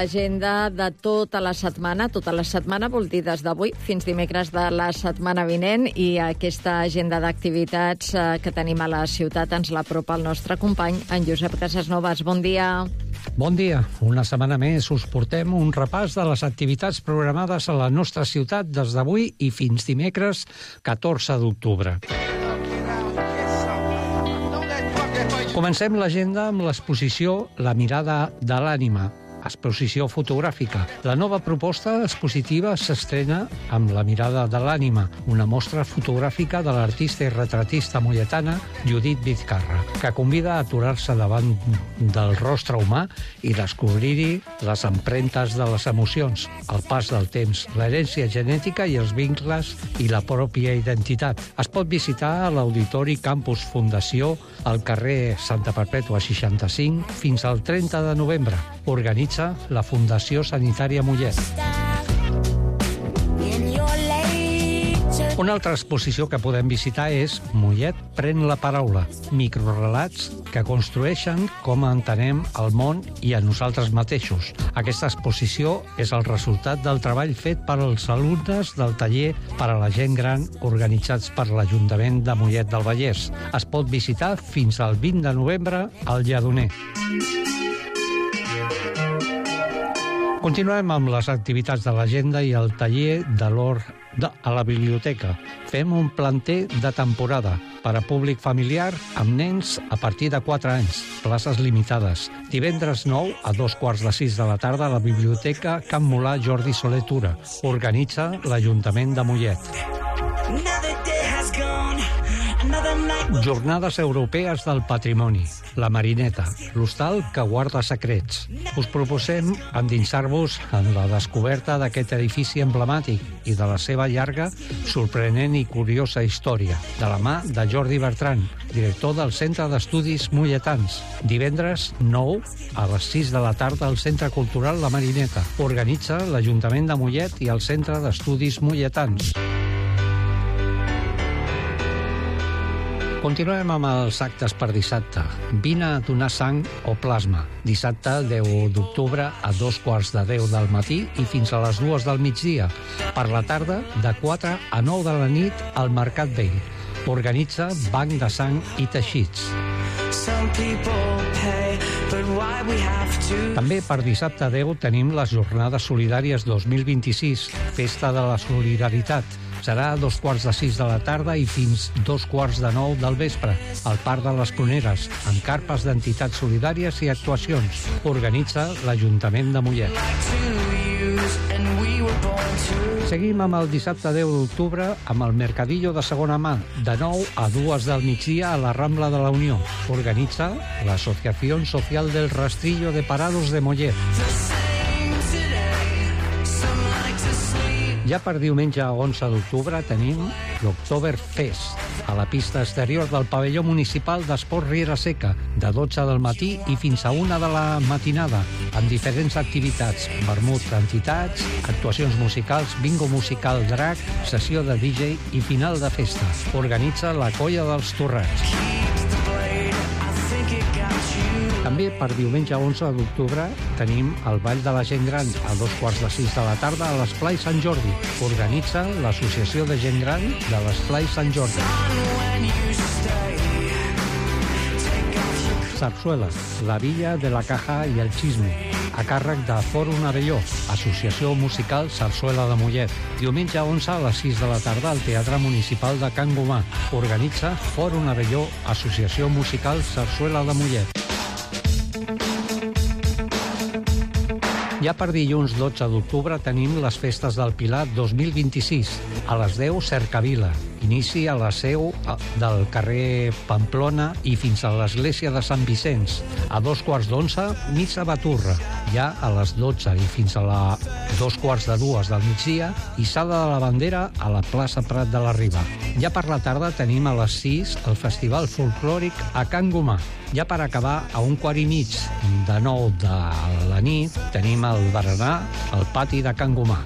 Agenda de tota la setmana vol dir des d'avui fins dimecres de la setmana vinent, i aquesta agenda d'activitats que tenim a la ciutat ens l'apropa el nostre company, en Josep Casasnovas. Bon dia. Bon dia. Una setmana més us portem un repàs de les activitats programades a la nostra ciutat des d'avui i fins dimecres 14 d'octubre. Comencem l'agenda amb l'exposició La mirada de l'ànima, exposició fotogràfica. La nova proposta expositiva s'estrena amb La mirada de l'ànima, una mostra fotogràfica de l'artista i retratista molletana Judit Vizcarra, que convida a aturar-se davant del rostre humà i descobrir-hi les empremtes de les emocions, el pas del temps, l'herència genètica i els vincles i la pròpia identitat. Es pot visitar a l'Auditori Campus Fundació al carrer Santa Perpètua 65 fins al 30 de novembre. Organitza la Fundació Sanitària Mollet. Una altra exposició que podem visitar és Mollet pren la paraula, microrelats que construeixen com entenem el món i a nosaltres mateixos. Aquesta exposició és el resultat del treball fet per als alumnes del taller per a la gent gran organitzats per l'Ajuntament de Mollet del Vallès. Es pot visitar fins al 20 de novembre al Lledoner. Continuem amb les activitats de l'agenda i el taller de l'or a la biblioteca. Fem un planter de temporada per a públic familiar amb nens a partir de 4 anys. Places limitades. Divendres 9 a 2:15 de la tarda a la biblioteca Can Molà Jordi Soler Tura. Organitza l'Ajuntament de Mollet. Jornades Europees del Patrimoni, La Marineta, l'hostal que guarda secrets. Us proposem endinsar-vos en la descoberta d'aquest edifici emblemàtic i de la seva llarga, sorprenent i curiosa història, de la mà de Jordi Bertran, director del Centre d'Estudis Molletans. Divendres 9 a les 6 de la tarda al Centre Cultural La Marineta. Organitza l'Ajuntament de Mollet i el Centre d'Estudis Molletans. Continuem amb els actes per dissabte. Vine a donar sang o plasma. Dissabte 10 d'octubre a 9:15 del matí i fins a les 2 del migdia. Per la tarda, de 4 a 9 de la nit al Mercat Vell. Organitza Banc de Sang i Teixits. També per dissabte 10 tenim les Jornades Solidàries 2026, Festa de la Solidaritat. Serà a 2:15 de la tarda i fins 2:15 del vespre, al Parc de les Pruneres, amb carpes d'entitats solidàries i actuacions. Organitza l'Ajuntament de Mollet. Seguim amb el dissabte 10 d'octubre amb el Mercadillo de segona mà, de 9 a 2 del migdia a la Rambla de la Unió. Organitza l'Asociación Social del Rastrillo de Parados de Mollet. Ja per diumenge 11 d'octubre tenim l'Oktoberfest a la pista exterior del pavelló municipal d'Esport Riera Seca, de 12 del matí i fins a 1 de la matinada, amb diferents activitats, vermut d'entitats, actuacions musicals, bingo musical drac, sessió de DJ i final de festa. Organitza la Colla dels Torrats. També per diumenge 11 d'octubre tenim el Ball de la Gent Gran a 2:15 de la tarda a l'Esplai Sant Jordi. Organitza l'Associació de Gent Gran de l'Esplai Sant Jordi. Sarsuela, la Villa de la Caja i el Xisme, a càrrec de Fòrum Avelló, Associació Musical Sarsuela de Mollet. Diumenge 11 a les 6 de la tarda al Teatre Municipal de Can Gomà. Organitza Fòrum Avelló, Associació Musical Sarsuela de Mollet. Ja per dilluns 12 d'octubre tenim les Festes del Pilar 2026. A les 10, Cercavila. Inici a la seu del carrer Pamplona i fins a l'església de Sant Vicenç. A 2:15, Missa Baturra. Ja a les 12 i fins a la 2:15 del migdia, Hissada de la Bandera a la plaça Prat de la Riba. Ja per la tarda tenim a les 6 el Festival Folclòric a Can Gomà. Ja per acabar, a 1:15 de 9 de la nit, tenim el berenar al pati de Can Gomà.